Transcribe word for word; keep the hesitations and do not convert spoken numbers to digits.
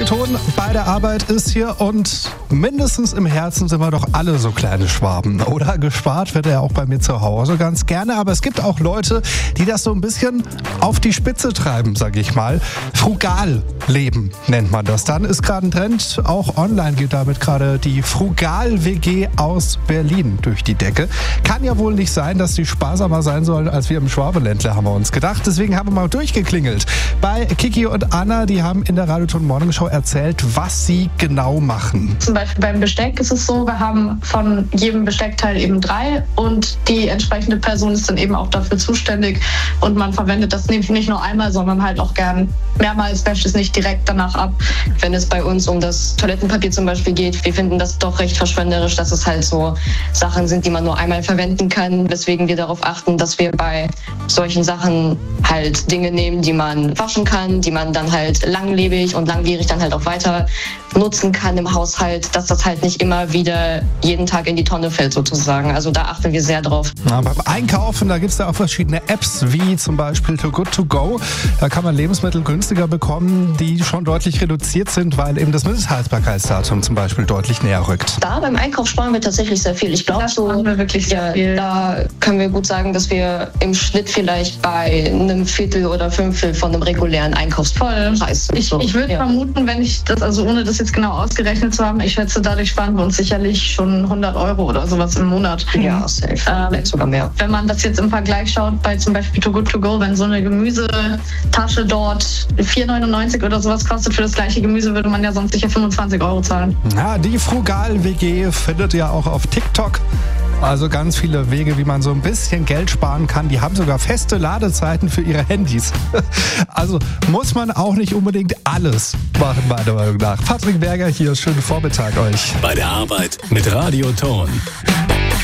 Radioton bei der Arbeit ist hier und mindestens im Herzen sind wir doch alle so kleine Schwaben. Oder gespart wird er auch bei mir zu Hause ganz gerne. Aber es gibt auch Leute, die das so ein bisschen auf die Spitze treiben, sage ich mal. Frugal leben nennt man das. Dann ist gerade ein Trend, auch online geht damit gerade die Frugal-W G aus Berlin durch die Decke. Kann ja wohl nicht sein, dass die sparsamer sein sollen als wir im Schwabeländler, haben wir uns gedacht. Deswegen haben wir mal durchgeklingelt bei Kiki und Anna. Die haben in der Radioton Morning Show erzählt, was sie genau machen. Zum Beispiel beim Besteck ist es so, wir haben von jedem Besteckteil eben drei und die entsprechende Person ist dann eben auch dafür zuständig und man verwendet das nicht nur einmal, sondern halt auch gern mehrmals, wäscht es nicht direkt danach ab. Wenn es bei uns um das Toilettenpapier zum Beispiel geht, wir finden das doch recht verschwenderisch, dass es halt so Sachen sind, die man nur einmal verwenden kann, weswegen wir darauf achten, dass wir bei solchen Sachen halt Dinge nehmen, die man waschen kann, die man dann halt langlebig und langwierig dann halt auch weiter nutzen kann im Haushalt, dass das halt nicht immer wieder jeden Tag in die Tonne fällt sozusagen. Also da achten wir sehr drauf. Na, beim Einkaufen, da gibt es ja auch verschiedene Apps, wie zum Beispiel Too Good To Go. Da kann man Lebensmittel günstiger bekommen, die schon deutlich reduziert sind, weil eben das Mindesthaltbarkeitsdatum zum Beispiel deutlich näher rückt. Da beim Einkauf sparen wir tatsächlich sehr viel. Ich glaube, so, wir wirklich sehr ja, viel. Da können wir gut sagen, dass wir im Schnitt vielleicht bei einem Viertel oder Fünftel von einem regulären Einkaufspreis. Ich, ich würde ja. vermuten, wenn ich das, also ohne das jetzt genau ausgerechnet zu haben, ich schätze, dadurch sparen wir uns sicherlich schon hundert Euro oder sowas im Monat. Ja, safe. Ähm, Vielleicht sogar mehr. Wenn man das jetzt im Vergleich schaut, bei zum Beispiel Too Good To Go, wenn so eine Gemüsetasche dort vier neunundneunzig oder sowas kostet für das gleiche Gemüse, würde man ja sonst sicher fünfundzwanzig Euro zahlen. Ja, die Frugal-W G findet ihr auch auf TikTok. Also ganz viele Wege, wie man so ein bisschen Geld sparen kann. Die haben sogar feste Ladezeiten für ihre Handys. Also muss man auch nicht unbedingt alles machen, meiner Meinung nach. Patrick Berger hier, schönen Vormittag euch. Bei der Arbeit mit Radioton.